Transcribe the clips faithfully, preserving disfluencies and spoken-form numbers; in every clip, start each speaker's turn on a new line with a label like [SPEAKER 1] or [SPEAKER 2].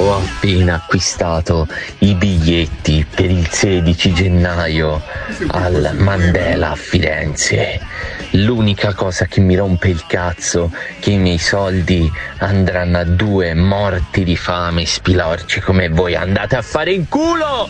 [SPEAKER 1] Ho appena acquistato i biglietti per il sedici gennaio al Mandela a Firenze. L'unica cosa che mi rompe il cazzo è che i miei soldi andranno a due morti di fame spilorci come voi. Andate a fare in culo!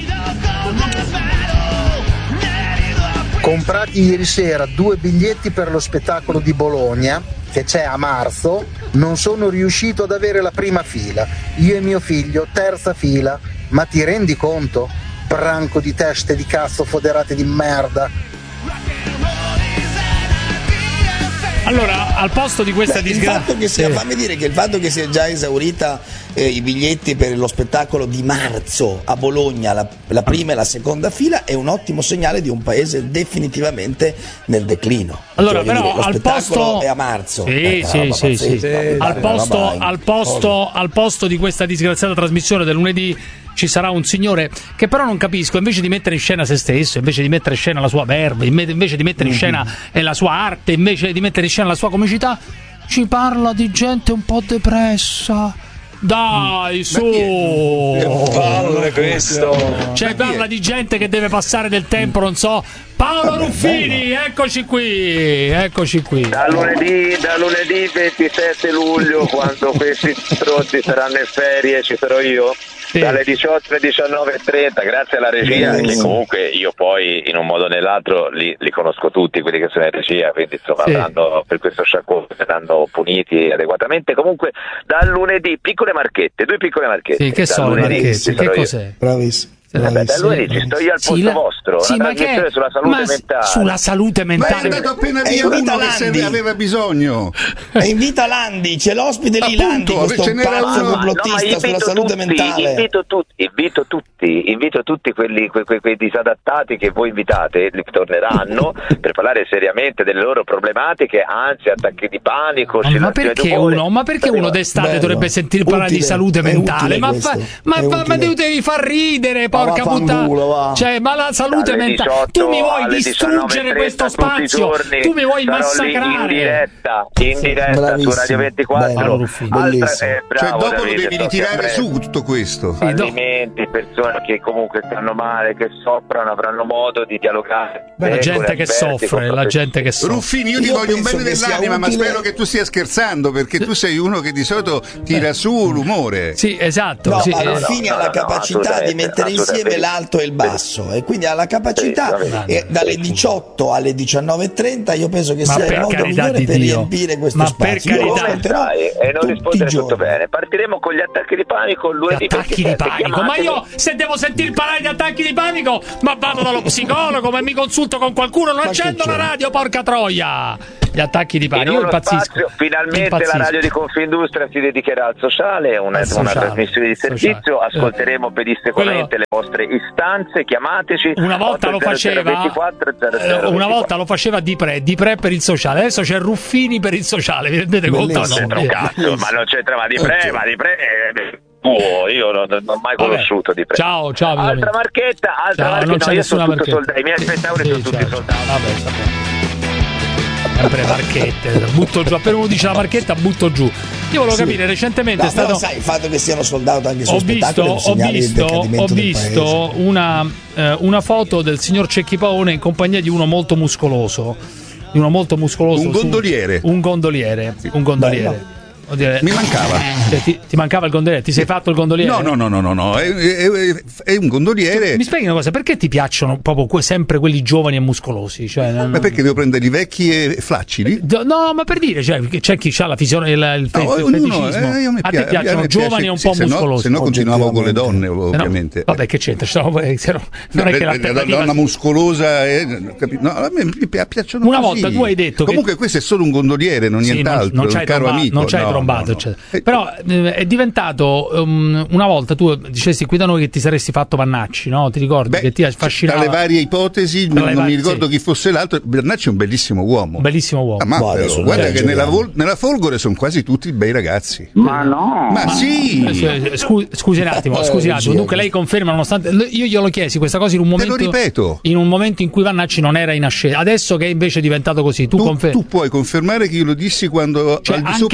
[SPEAKER 2] Comprati ieri sera due biglietti per lo spettacolo di Bologna che c'è a marzo, non sono riuscito ad avere la prima fila, io e mio figlio terza fila, ma ti rendi conto? Branco di teste di cazzo foderate di merda.
[SPEAKER 3] Allora, al posto di questa disgrazia,
[SPEAKER 4] sì. fammi dire che il fatto che sia già esaurita eh, i biglietti per lo spettacolo di marzo a Bologna, la, la prima e la seconda fila, è un ottimo segnale di un paese definitivamente nel declino.
[SPEAKER 3] Allora,
[SPEAKER 4] cioè,
[SPEAKER 3] però
[SPEAKER 4] dire, lo
[SPEAKER 3] al
[SPEAKER 4] spettacolo
[SPEAKER 3] posto
[SPEAKER 4] è a marzo.
[SPEAKER 3] Sì,
[SPEAKER 4] eh,
[SPEAKER 3] sì, sì, sì. sì. Al posto, al posto, al posto di questa disgraziata trasmissione del lunedì ci sarà un signore che però non capisco, invece di mettere in scena se stesso, invece di mettere in scena la sua verve, invece di mettere in scena la sua arte, invece di mettere in scena la sua comicità, ci parla di gente un po' depressa. Dai, su!
[SPEAKER 5] Che palle questo!
[SPEAKER 3] Cioè, parla di gente che deve passare del tempo, non so. Paolo Ruffini, eccoci qui, eccoci qui.
[SPEAKER 6] Da lunedì, da lunedì ventisette luglio, quando questi stronzi saranno in ferie, ci sarò io. Sì. Dalle diciotto alle diciannove e trenta, grazie alla regia, mm. che comunque io poi in un modo o nell'altro li, li conosco tutti quelli che sono in regia, quindi insomma sì. andranno, per questo sciacquone saranno puniti adeguatamente. Comunque dal lunedì piccole marchette, due piccole marchette.
[SPEAKER 3] Sì, che sono le marchette? Che cos'è?
[SPEAKER 4] Bravissimo.
[SPEAKER 6] Vabbè, da lunedì ci sto io al posto
[SPEAKER 3] sì, la,
[SPEAKER 6] vostro,
[SPEAKER 3] sì,
[SPEAKER 6] la
[SPEAKER 3] ma che
[SPEAKER 6] sulla salute
[SPEAKER 3] ma
[SPEAKER 6] mentale.
[SPEAKER 3] Sulla salute mentale.
[SPEAKER 7] Ma è andato appena via uno che se ne aveva bisogno.
[SPEAKER 4] E invita Landi, c'è l'ospite lì, Landi, questo pazzo complottista no, sulla salute
[SPEAKER 6] tutti,
[SPEAKER 4] mentale.
[SPEAKER 6] Invito tutti, invito tutti, invito tutti quelli quei, quei, quei disadattati che voi invitate, li torneranno per parlare seriamente delle loro problematiche, anzi attacchi di panico.
[SPEAKER 3] Ma, ma perché uno, ma perché uno d'estate bello. dovrebbe sentire parlare utile, di salute mentale? Ma, fa, ma, ma, ma devi far ridere, porca puttana. Cioè, ma la salute mentale, tu mi vuoi distruggere questo spazio, tu mi vuoi massacrare
[SPEAKER 6] in diretta, in diretta su Radio ventiquattro.
[SPEAKER 4] Altra,
[SPEAKER 7] eh, bravo, cioè dopo Davide, lo devi ritirare su tutto questo.
[SPEAKER 6] Fallimenti, persone che comunque stanno male, che soffrono, avranno modo di dialogare.
[SPEAKER 3] Beh, la gente che soffre, la gente che soffre.
[SPEAKER 7] Ruffini, io ti io voglio un bene dell'anima, ma spero che tu stia scherzando, perché tu sei uno che di solito tira su l'umore.
[SPEAKER 3] Sì, esatto.
[SPEAKER 4] No,
[SPEAKER 3] sì,
[SPEAKER 4] ma
[SPEAKER 3] eh,
[SPEAKER 4] Ruffini ha la capacità di mettere insieme l'alto e il basso, e quindi ha la capacità e dalle diciotto alle diciannove e trenta io penso che
[SPEAKER 3] ma
[SPEAKER 4] sia il modo migliore
[SPEAKER 3] di
[SPEAKER 4] per
[SPEAKER 3] Dio.
[SPEAKER 4] riempire questo
[SPEAKER 3] ma
[SPEAKER 4] spazio.
[SPEAKER 3] Per carità.
[SPEAKER 6] E non rispondere tutto bene. Partiremo con gli attacchi di panico lunedì.
[SPEAKER 3] Gli attacchi di panico, ma io se devo sentir parlare di attacchi di panico, ma vado dallo psicologo, ma mi consulto con qualcuno, non accendo la radio, porca troia. Gli attacchi di panico, io impazzisco.
[SPEAKER 6] Spazio, finalmente impazzisco. La radio di Confindustria si dedicherà al sociale, una,
[SPEAKER 3] al sociale,
[SPEAKER 6] una trasmissione di servizio.
[SPEAKER 3] Sociale.
[SPEAKER 6] Ascolteremo pedissequamente Quello... le vostre istanze, chiamateci.
[SPEAKER 3] Una volta lo faceva
[SPEAKER 6] ventiquattro zero zero
[SPEAKER 3] una volta lo faceva Di Pre, Di Pre per il sociale, adesso c'è Ruffini per il sociale, vi rendete conto?
[SPEAKER 6] Non c'entra un cazzo, ma non c'entra, ma Di Pre, ma Di Pre Oh, io non, non ho mai conosciuto Vabbè. Di Pre.
[SPEAKER 3] Ciao, ciao.
[SPEAKER 6] Altra marchetta, altra
[SPEAKER 3] ciao,
[SPEAKER 6] marchetta.
[SPEAKER 3] Non c'è
[SPEAKER 6] no, io sono tutto
[SPEAKER 3] marchetta.
[SPEAKER 6] soldato. I miei spettatori sì, sono tutti ciao, soldati.
[SPEAKER 3] Ciao. Vabbè, sappiamo. Sempre marchette, butto giù. Appena uno dice la marchetta, butto giù. Io volevo sì. capire, recentemente
[SPEAKER 4] no,
[SPEAKER 3] è stato.
[SPEAKER 4] Però sai, il fatto che siano soldato anche sul
[SPEAKER 3] ho visto, ho visto, ho visto una, eh, una foto del signor Cecchi Paone in compagnia di uno molto muscoloso. Di uno molto muscoloso.
[SPEAKER 7] Un gondoliere.
[SPEAKER 3] Su, un gondoliere. Sì. Un gondoliere.
[SPEAKER 4] Bello.
[SPEAKER 3] Dire,
[SPEAKER 7] mi mancava
[SPEAKER 3] cioè, ti, ti mancava il gondoliere? Ti sei fatto il gondoliere?
[SPEAKER 7] No, no, no, no, no, no. È, è, è un gondoliere.
[SPEAKER 3] Tu, mi spieghi una cosa, perché ti piacciono proprio que- sempre quelli giovani e muscolosi? Cioè, non...
[SPEAKER 7] Ma perché devo prendere i vecchi e flaccidi?
[SPEAKER 3] No, ma per dire, cioè, c'è chi ha la fisione, il, il, fe-
[SPEAKER 7] no,
[SPEAKER 3] il
[SPEAKER 7] ognuno,
[SPEAKER 3] feticismo.
[SPEAKER 7] Eh,
[SPEAKER 3] a te piacciono
[SPEAKER 7] me
[SPEAKER 3] giovani
[SPEAKER 7] piace,
[SPEAKER 3] e un
[SPEAKER 7] sì,
[SPEAKER 3] po'
[SPEAKER 7] se
[SPEAKER 3] muscolosi.
[SPEAKER 7] No, se no continuavo con le donne, ovviamente.
[SPEAKER 3] No, vabbè, che c'entra? Se no, se no, non
[SPEAKER 7] no,
[SPEAKER 3] è che
[SPEAKER 7] la, la donna muscolosa è, no, a me piacciono
[SPEAKER 3] una
[SPEAKER 7] così.
[SPEAKER 3] volta tu hai detto
[SPEAKER 7] comunque
[SPEAKER 3] che...
[SPEAKER 7] questo è solo un gondoliere, non
[SPEAKER 3] sì,
[SPEAKER 7] nient'altro,
[SPEAKER 3] non, non
[SPEAKER 7] un caro
[SPEAKER 3] tromba,
[SPEAKER 7] amico.
[SPEAKER 3] Non c'hai
[SPEAKER 7] no,
[SPEAKER 3] trombato,
[SPEAKER 7] no, no.
[SPEAKER 3] Eh, però eh, è diventato um, una volta tu dicesti qui da noi che ti saresti fatto Vannacci, no? Ti ricordi?
[SPEAKER 7] Beh,
[SPEAKER 3] che ti affascinava.
[SPEAKER 7] Tra le varie ipotesi non,
[SPEAKER 3] var-
[SPEAKER 7] non mi ricordo
[SPEAKER 3] sì.
[SPEAKER 7] chi fosse l'altro. Vannacci è un bellissimo uomo.
[SPEAKER 3] Un bellissimo uomo.
[SPEAKER 7] Ah, ma
[SPEAKER 4] Guarda,
[SPEAKER 7] però, guarda che nella, vol- nella Folgore sono quasi tutti bei ragazzi.
[SPEAKER 6] Ma no.
[SPEAKER 7] Ma, ma sì.
[SPEAKER 3] Scusi, scusi un attimo, scusi un attimo. Dunque lei conferma, nonostante io glielo chiesi questa cosa in un momento.
[SPEAKER 7] Te lo ripeto.
[SPEAKER 3] In un momento in cui Vannacci non era in ascesa. Adesso che invece è diventato così, tu,
[SPEAKER 7] tu
[SPEAKER 3] confermi.
[SPEAKER 7] Tu puoi confermare che io lo dissi quando
[SPEAKER 3] cioè,
[SPEAKER 7] al di
[SPEAKER 3] anche,
[SPEAKER 7] sopra di ogni
[SPEAKER 3] anche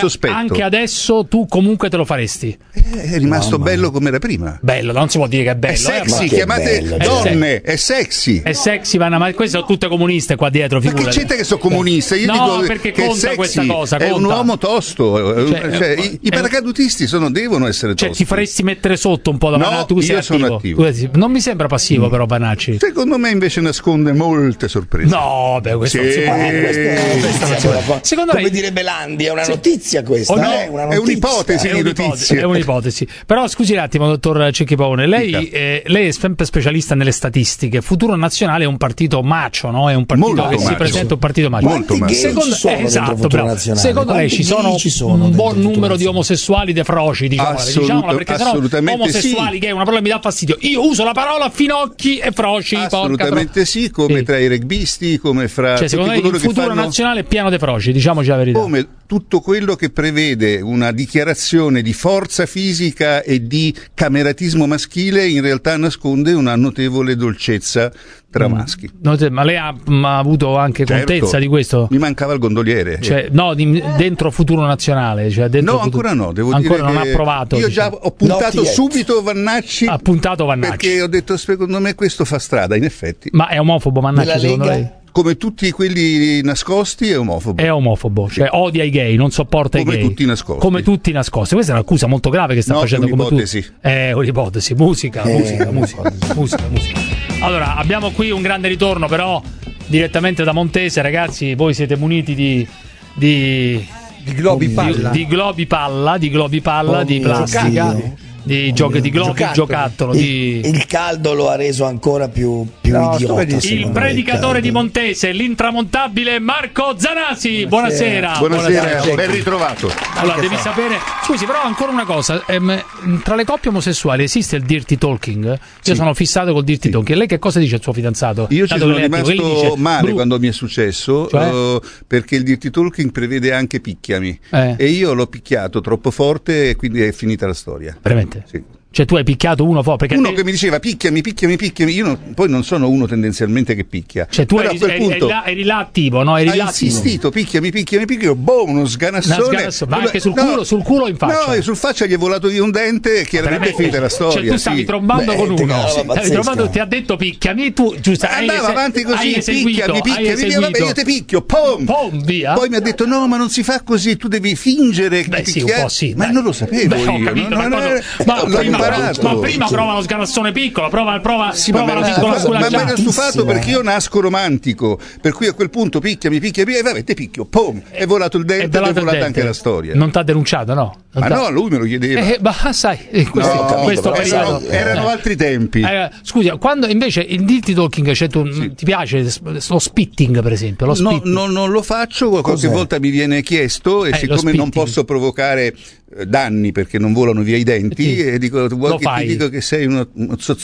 [SPEAKER 7] sospetto.
[SPEAKER 3] Anche adesso tu comunque te lo faresti.
[SPEAKER 7] È rimasto bello come era prima.
[SPEAKER 3] Bello, non si può dire che è bello.
[SPEAKER 7] È sexy,
[SPEAKER 3] eh,
[SPEAKER 7] chiamate
[SPEAKER 4] bello,
[SPEAKER 7] donne, è sexy.
[SPEAKER 3] È sexy, Vanna, ma queste sono tutte comuniste qua dietro,
[SPEAKER 7] Ma
[SPEAKER 3] figurati.
[SPEAKER 7] che c'entra che sono comunista? Io
[SPEAKER 3] No,
[SPEAKER 7] dico
[SPEAKER 3] perché
[SPEAKER 7] che è
[SPEAKER 3] conta
[SPEAKER 7] sexy,
[SPEAKER 3] questa cosa,
[SPEAKER 7] è un
[SPEAKER 3] conta.
[SPEAKER 7] uomo tosto.
[SPEAKER 3] Cioè,
[SPEAKER 7] Cioè,
[SPEAKER 3] è-
[SPEAKER 7] i, I
[SPEAKER 3] è-
[SPEAKER 7] paracadutisti sono, devono essere
[SPEAKER 3] Cioè,
[SPEAKER 7] tosti.
[SPEAKER 3] ti faresti mettere sotto un po' da
[SPEAKER 7] No,
[SPEAKER 3] Vanna, tu sei
[SPEAKER 7] io sono attivo.
[SPEAKER 3] Tu sei- Non mi sembra passivo, però, Banacci.
[SPEAKER 7] Secondo me invece nasconde molte sorprese.
[SPEAKER 3] No, beh, questo non si
[SPEAKER 7] Sì.
[SPEAKER 3] può.
[SPEAKER 4] Eh, questo- questa è una cosa-
[SPEAKER 3] Secondo
[SPEAKER 4] come
[SPEAKER 3] lei-
[SPEAKER 4] direbbe Landi, è una notizia questa,
[SPEAKER 3] O no,
[SPEAKER 4] eh, una
[SPEAKER 7] è
[SPEAKER 4] notizia.
[SPEAKER 7] un'ipotesi.
[SPEAKER 3] È
[SPEAKER 7] di
[SPEAKER 3] un'ipotesi,
[SPEAKER 7] notizie.
[SPEAKER 3] è un'ipotesi. Però scusi un attimo, dottor Cecchipone, lei,
[SPEAKER 7] Dica.
[SPEAKER 3] eh, lei è sempre specialista nelle statistiche. Futuro Nazionale è un partito macio, no? È un partito
[SPEAKER 7] Molto
[SPEAKER 3] che si
[SPEAKER 7] macio.
[SPEAKER 3] presenta un partito macio.
[SPEAKER 7] Molto
[SPEAKER 4] Quanti
[SPEAKER 7] macio.
[SPEAKER 4] gay
[SPEAKER 3] Secondo,
[SPEAKER 4] ci sono
[SPEAKER 3] eh,
[SPEAKER 4] dentro
[SPEAKER 3] esatto,
[SPEAKER 4] Futuro
[SPEAKER 3] bravo.
[SPEAKER 4] Nazionale?
[SPEAKER 3] Secondo lei
[SPEAKER 4] Quanti
[SPEAKER 3] ci sono
[SPEAKER 4] gay ci sono
[SPEAKER 3] un
[SPEAKER 4] dentro
[SPEAKER 3] buon
[SPEAKER 4] Futuro
[SPEAKER 3] numero di
[SPEAKER 4] Nazionale?
[SPEAKER 3] omosessuali defroci, diciamola,
[SPEAKER 7] Assoluta-
[SPEAKER 3] diciamola, perché sennò
[SPEAKER 7] assolutamente
[SPEAKER 3] omosessuali,
[SPEAKER 7] sì.
[SPEAKER 3] gay, è una parola che mi dà fastidio. Io uso la parola finocchi e froci. porca
[SPEAKER 7] Assolutamente
[SPEAKER 3] tro-
[SPEAKER 7] sì, come
[SPEAKER 3] Sì.
[SPEAKER 7] tra i rugbisti, come fra
[SPEAKER 3] Cioè,
[SPEAKER 7] tutti
[SPEAKER 3] secondo lei il
[SPEAKER 7] coloro che
[SPEAKER 3] futuro
[SPEAKER 7] fanno-
[SPEAKER 3] nazionale è pieno di froci, diciamoci la verità.
[SPEAKER 7] come tutto quello che prevede una dichiarazione di forza fisica e di cameratismo maschile in realtà nasconde una notevole dolcezza tra maschi.
[SPEAKER 3] No, te- ma lei ha, ma ha avuto anche
[SPEAKER 7] Certo.
[SPEAKER 3] contezza di questo?
[SPEAKER 7] Mi mancava il gondoliere.
[SPEAKER 3] Cioè, no, di- dentro Futuro Nazionale. Cioè dentro
[SPEAKER 7] No,
[SPEAKER 3] Futuro-
[SPEAKER 7] ancora no, devo
[SPEAKER 3] ancora
[SPEAKER 7] dire
[SPEAKER 3] non
[SPEAKER 7] che
[SPEAKER 3] ha provato.
[SPEAKER 7] io
[SPEAKER 3] diciamo.
[SPEAKER 7] già ho puntato
[SPEAKER 4] Not yet.
[SPEAKER 7] subito Vannacci,
[SPEAKER 3] Ha puntato Vannacci.
[SPEAKER 7] perché ho detto secondo me questo fa strada, in effetti.
[SPEAKER 3] Ma è omofobo Vannacci,
[SPEAKER 4] Nella
[SPEAKER 3] secondo
[SPEAKER 4] Lega?
[SPEAKER 3] lei?
[SPEAKER 7] Come tutti quelli nascosti è omofobo.
[SPEAKER 3] È omofobo, cioè odia i gay, non sopporta
[SPEAKER 7] Come
[SPEAKER 3] i gay.
[SPEAKER 7] tutti nascosti.
[SPEAKER 3] Come tutti nascosti. Questa è un'accusa molto grave che sta
[SPEAKER 7] No,
[SPEAKER 3] facendo
[SPEAKER 7] è
[SPEAKER 3] come
[SPEAKER 7] un'ipotesi.
[SPEAKER 3] tutti. È un'ipotesi. Musica,
[SPEAKER 4] Eh,
[SPEAKER 3] musica, musica, musica, musica. Allora, abbiamo qui un grande ritorno, però, direttamente da Montese, ragazzi. Voi siete muniti di. di
[SPEAKER 8] Di globi
[SPEAKER 3] di,
[SPEAKER 8] palla.
[SPEAKER 3] di globi palla, di globi palla,
[SPEAKER 4] Oh
[SPEAKER 3] di
[SPEAKER 4] mio
[SPEAKER 3] plastica,
[SPEAKER 4] Dio.
[SPEAKER 3] di, giochi, di globi
[SPEAKER 8] Giocattoli.
[SPEAKER 3] giocattolo,
[SPEAKER 4] Il,
[SPEAKER 3] di.
[SPEAKER 4] il caldo lo ha reso ancora più, più
[SPEAKER 8] No, sto
[SPEAKER 4] idiota.
[SPEAKER 8] benissimo.
[SPEAKER 3] Il
[SPEAKER 4] secondo me,
[SPEAKER 3] predicatore
[SPEAKER 4] caldo.
[SPEAKER 3] di Montese, l'intramontabile Marco Zanasi. Buonasera.
[SPEAKER 7] Buonasera, ben ritrovato.
[SPEAKER 3] Allora, devi sapere. Scusi, però ancora una cosa. ehm, tra le coppie omosessuali esiste il dirty talking? Io
[SPEAKER 7] Sì.
[SPEAKER 3] sono fissato col dirty talking. Lei che cosa dice al suo fidanzato?
[SPEAKER 7] Io ci
[SPEAKER 3] Dato
[SPEAKER 7] sono
[SPEAKER 3] che lei è attivo,
[SPEAKER 7] rimasto
[SPEAKER 3] che gli dice,
[SPEAKER 7] male
[SPEAKER 3] "Bru-
[SPEAKER 7] quando mi è successo,
[SPEAKER 3] Cioè?
[SPEAKER 7] eh, perché il dirty talking prevede anche picchiami.
[SPEAKER 3] Eh.
[SPEAKER 7] E io l'ho picchiato troppo forte e quindi è finita la storia.
[SPEAKER 3] Veramente?
[SPEAKER 7] Sì.
[SPEAKER 3] Cioè, tu hai picchiato uno fuori? Perché
[SPEAKER 7] Uno
[SPEAKER 3] te-
[SPEAKER 7] che mi diceva picchiami, picchiami, picchiami. Io non- poi non sono uno tendenzialmente che picchia.
[SPEAKER 3] Cioè, tu
[SPEAKER 7] Però
[SPEAKER 3] eri,
[SPEAKER 7] a quel
[SPEAKER 3] eri-
[SPEAKER 7] punto
[SPEAKER 3] eri là, eri là attivo, no? Eri
[SPEAKER 7] ha
[SPEAKER 3] là attivo.
[SPEAKER 7] insistito, picchiami, picchiami, picchiami, boh, uno sganassone.
[SPEAKER 3] Una sganasso- ma anche sul
[SPEAKER 7] No,
[SPEAKER 3] culo, sul culo o in faccia?
[SPEAKER 7] No, sul faccia gli è volato via un dente e chiaramente è
[SPEAKER 3] Veramente?
[SPEAKER 7] finita la storia.
[SPEAKER 3] Cioè, tu stavi
[SPEAKER 7] sì.
[SPEAKER 3] trombando
[SPEAKER 4] Beh,
[SPEAKER 3] con
[SPEAKER 4] te
[SPEAKER 3] uno,
[SPEAKER 4] cavolo,
[SPEAKER 3] stavi
[SPEAKER 4] pazzesca.
[SPEAKER 3] trombando, ti ha detto picchiami, tu giusto, hai
[SPEAKER 7] Andava
[SPEAKER 3] ese-
[SPEAKER 7] avanti
[SPEAKER 3] hai
[SPEAKER 7] così,
[SPEAKER 3] eseguito,
[SPEAKER 7] picchiami,
[SPEAKER 3] hai
[SPEAKER 7] picchiami, via,
[SPEAKER 3] eseguito.
[SPEAKER 7] vabbè, io te picchio, pom!
[SPEAKER 3] Pom, via.
[SPEAKER 7] Poi mi ha detto no, ma non si fa così, tu devi fingere che
[SPEAKER 3] Beh,
[SPEAKER 7] ti
[SPEAKER 3] sì, un
[SPEAKER 7] picchiare.
[SPEAKER 3] po' sì.
[SPEAKER 7] Ma
[SPEAKER 3] dai.
[SPEAKER 7] non lo sapevo
[SPEAKER 3] Beh, ho
[SPEAKER 7] io,
[SPEAKER 3] capito,
[SPEAKER 7] non-
[SPEAKER 3] ma,
[SPEAKER 7] non
[SPEAKER 3] quando-
[SPEAKER 7] era-
[SPEAKER 3] ma
[SPEAKER 7] l'ho
[SPEAKER 3] prima,
[SPEAKER 7] imparato.
[SPEAKER 3] ma prima prova lo sganassone piccolo, prova, prova,
[SPEAKER 7] Sì, ma
[SPEAKER 3] prova
[SPEAKER 7] me
[SPEAKER 3] la
[SPEAKER 7] l'ha
[SPEAKER 3] piccola
[SPEAKER 7] stufato, ma me l'ha
[SPEAKER 3] sculacciata.
[SPEAKER 7] stufato perché io nasco romantico, per cui a quel punto picchiami, picchiami, e vabbè, te picchio, pom! È volato il
[SPEAKER 3] È
[SPEAKER 7] dente ed è
[SPEAKER 3] volato il
[SPEAKER 7] volata
[SPEAKER 3] dente.
[SPEAKER 7] anche la storia.
[SPEAKER 3] Non t'ha denunciato, no? Non
[SPEAKER 7] Ma
[SPEAKER 3] t'ha-
[SPEAKER 7] no, lui me lo chiedeva.
[SPEAKER 3] Eh, ma sai, in questo,
[SPEAKER 7] No,
[SPEAKER 3] in
[SPEAKER 7] capito,
[SPEAKER 3] questo
[SPEAKER 4] però
[SPEAKER 3] periodo.
[SPEAKER 4] sai,
[SPEAKER 7] erano
[SPEAKER 3] Eh.
[SPEAKER 7] altri tempi.
[SPEAKER 3] Eh, scusi, quando invece il dirty talking, cioè tu, ti piace lo spitting, per esempio? Lo
[SPEAKER 7] No,
[SPEAKER 3] spitting.
[SPEAKER 7] no, non lo faccio, qualche
[SPEAKER 4] Cos'è?
[SPEAKER 7] volta mi viene chiesto e
[SPEAKER 3] Eh, lo
[SPEAKER 7] siccome non
[SPEAKER 3] spitting.
[SPEAKER 7] posso provocare eh, danni perché non volano via i denti
[SPEAKER 3] Sì.
[SPEAKER 7] e dico vuoi
[SPEAKER 3] Lo
[SPEAKER 7] che
[SPEAKER 3] fai.
[SPEAKER 7] ti dico che sei uno, uno